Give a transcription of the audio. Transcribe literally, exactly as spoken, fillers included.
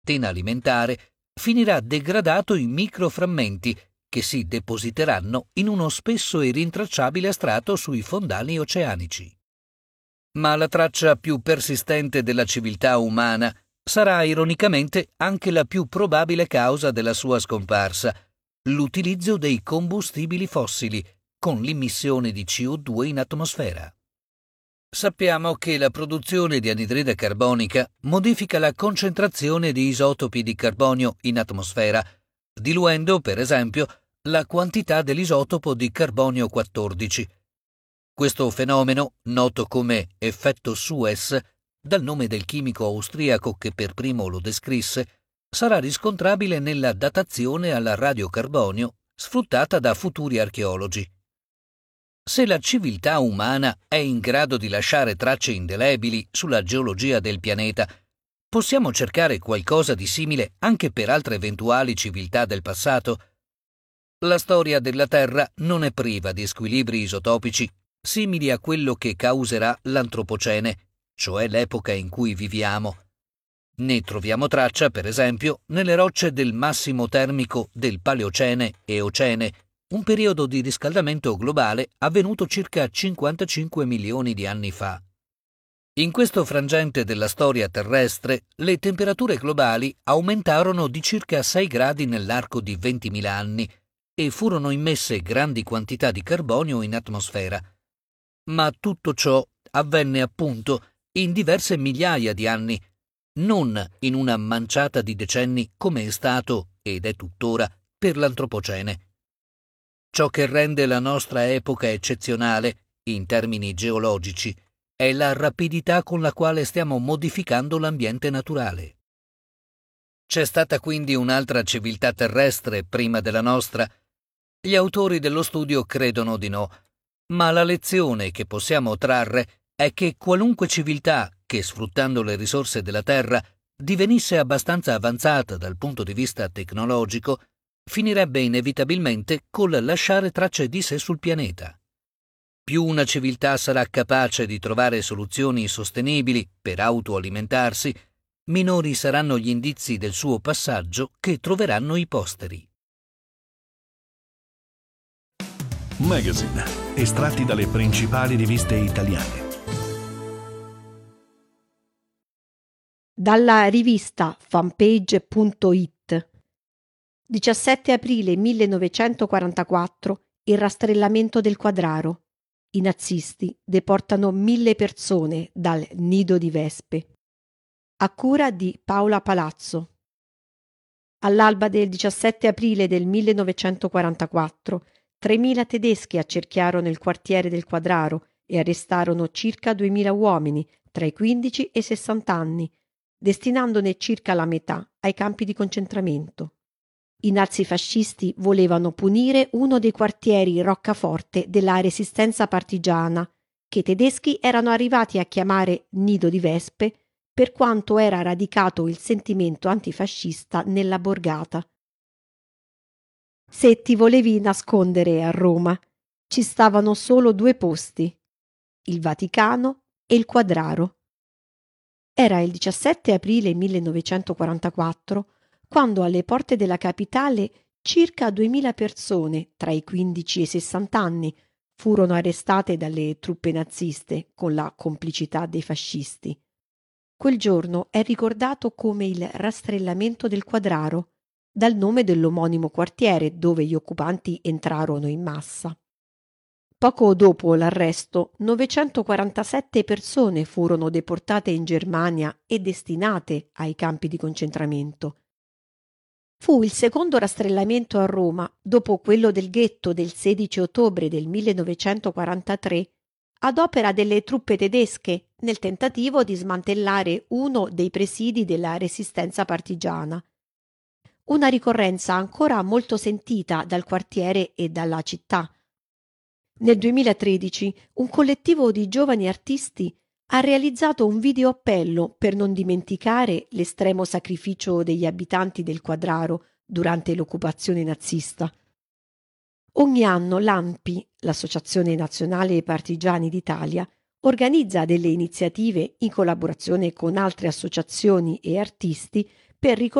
catena alimentare, finirà degradato in microframmenti che si depositeranno in uno spesso e rintracciabile strato sui fondali oceanici. Ma la traccia più persistente della civiltà umana sarà ironicamente anche la più probabile causa della sua scomparsa, l'utilizzo dei combustibili fossili, con l'immissione di C O due in atmosfera. Sappiamo che la produzione di anidride carbonica modifica la concentrazione di isotopi di carbonio in atmosfera, diluendo, per esempio, la quantità dell'isotopo di carbonio quattordici. Questo fenomeno, noto come effetto Suez, dal nome del chimico austriaco che per primo lo descrisse, sarà riscontrabile nella datazione al radiocarbonio sfruttata da futuri archeologi. Se la civiltà umana è in grado di lasciare tracce indelebili sulla geologia del pianeta, possiamo cercare qualcosa di simile anche per altre eventuali civiltà del passato. La storia della Terra non è priva di squilibri isotopici simili a quello che causerà l'antropocene, cioè l'epoca in cui viviamo. Ne troviamo traccia, per esempio, nelle rocce del massimo termico del Paleocene e Ocene, un periodo di riscaldamento globale avvenuto circa cinquantacinque milioni di anni fa. In questo frangente della storia terrestre, le temperature globali aumentarono di circa sei gradi nell'arco di ventimila anni e furono immesse grandi quantità di carbonio in atmosfera. Ma tutto ciò avvenne appunto in diverse migliaia di anni, non in una manciata di decenni come è stato, ed è tuttora, per l'antropocene. Ciò che rende la nostra epoca eccezionale, in termini geologici, è la rapidità con la quale stiamo modificando l'ambiente naturale. C'è stata quindi un'altra civiltà terrestre prima della nostra? Gli autori dello studio credono di no, ma la lezione che possiamo trarre è che qualunque civiltà che, sfruttando le risorse della Terra, divenisse abbastanza avanzata dal punto di vista tecnologico, finirebbe inevitabilmente col lasciare tracce di sé sul pianeta. Più una civiltà sarà capace di trovare soluzioni sostenibili per autoalimentarsi, minori saranno gli indizi del suo passaggio che troveranno i posteri. Magazine, estratti dalle principali riviste italiane. Dalla rivista fanpage punto it. diciassette aprile millenovecentoquarantaquattro. Il rastrellamento del Quadraro. I nazisti deportano mille persone dal nido di vespe. A cura di Paola Palazzo. All'alba del diciassette aprile del millenovecentoquarantaquattro, tremila tedeschi accerchiarono il quartiere del Quadraro e arrestarono circa duemila uomini tra i quindici e i sessanta anni, destinandone circa la metà ai campi di concentramento. I nazifascisti volevano punire uno dei quartieri roccaforte della resistenza partigiana, che i tedeschi erano arrivati a chiamare nido di vespe per quanto era radicato il sentimento antifascista nella borgata. Se ti volevi nascondere a Roma, ci stavano solo due posti, il Vaticano e il Quadraro. Era il diciassette aprile millenovecentoquarantaquattro, quando alle porte della capitale circa duemila persone tra i quindici e i sessanta anni furono arrestate dalle truppe naziste con la complicità dei fascisti. Quel giorno è ricordato come il rastrellamento del Quadraro, dal nome dell'omonimo quartiere dove gli occupanti entrarono in massa. Poco dopo l'arresto, novecentoquarantasette persone furono deportate in Germania e destinate ai campi di concentramento. Fu il secondo rastrellamento a Roma, dopo quello del ghetto del sedici ottobre del millenovecentoquarantatré, ad opera delle truppe tedesche nel tentativo di smantellare uno dei presidi della resistenza partigiana. Una ricorrenza ancora molto sentita dal quartiere e dalla città. Nel duemilatredici un collettivo di giovani artisti ha realizzato un video appello per non dimenticare l'estremo sacrificio degli abitanti del Quadraro durante l'occupazione nazista. Ogni anno l'A N P I, l'Associazione Nazionale Partigiani d'Italia, organizza delle iniziative in collaborazione con altre associazioni e artisti per